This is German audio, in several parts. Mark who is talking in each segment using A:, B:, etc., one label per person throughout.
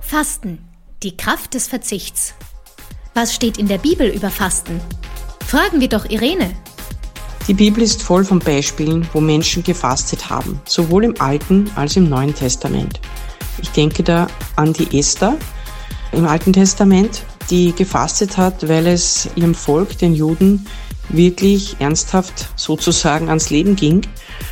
A: Fasten, die Kraft des Verzichts. Was steht in der Bibel über Fasten? Fragen wir doch Irene.
B: Die Bibel ist voll von Beispielen, wo Menschen gefastet haben, sowohl im Alten als im Neuen Testament. Ich denke da an die Esther im Alten Testament, die gefastet hat, weil es ihrem Volk, den Juden, wirklich ernsthaft sozusagen ans Leben ging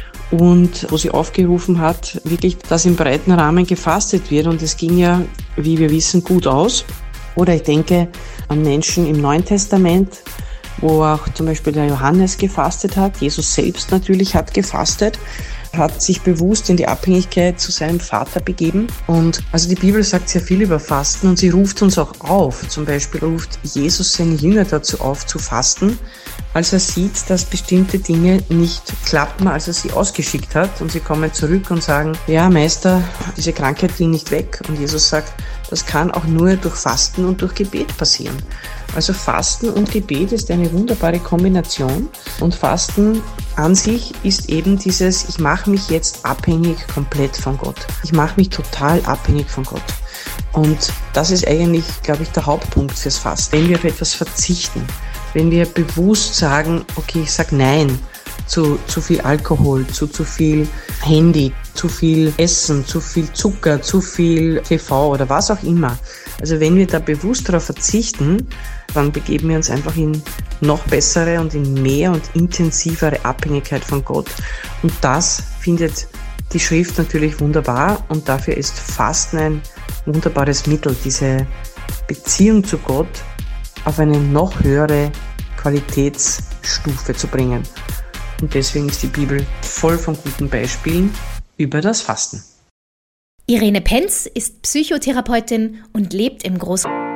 B: und wo sie aufgerufen hat, wirklich, dass im breiten Rahmen gefastet wird, und es ging ja, wie wir wissen, gut aus. Oder ich denke an Menschen im Neuen Testament, wo auch zum Beispiel der Johannes gefastet hat. Jesus selbst natürlich hat gefastet, hat sich bewusst in die Abhängigkeit zu seinem Vater begeben. Und also die Bibel sagt sehr viel über Fasten und sie ruft uns auch auf. Zum Beispiel ruft Jesus seine Jünger dazu auf, zu fasten, als er sieht, dass bestimmte Dinge nicht klappen, als er sie ausgeschickt hat. Und sie kommen zurück und sagen, ja Meister, diese Krankheit ging nicht weg. Und Jesus sagt, das kann auch nur durch Fasten und durch Gebet passieren. Also Fasten und Gebet ist eine wunderbare Kombination. Und Fasten an sich ist eben dieses, ich mache mich jetzt abhängig komplett von Gott. Ich mache mich total abhängig von Gott. Und das ist eigentlich, glaube ich, der Hauptpunkt fürs Fasten. Wenn wir auf etwas verzichten, wenn wir bewusst sagen, okay, ich sage Nein zu viel Alkohol, zu viel Handy, zu viel Essen, zu viel Zucker, zu viel TV oder was auch immer. Also wenn wir da bewusst darauf verzichten, dann begeben wir uns einfach in noch bessere und in mehr und intensivere Abhängigkeit von Gott. Und das findet die Schrift natürlich wunderbar, und dafür ist Fasten ein wunderbares Mittel, diese Beziehung zu Gott auf eine noch höhere Qualitätsstufe zu bringen. Und deswegen ist die Bibel voll von guten Beispielen über das Fasten.
A: Irene Penz ist Psychotherapeutin und lebt im Groß...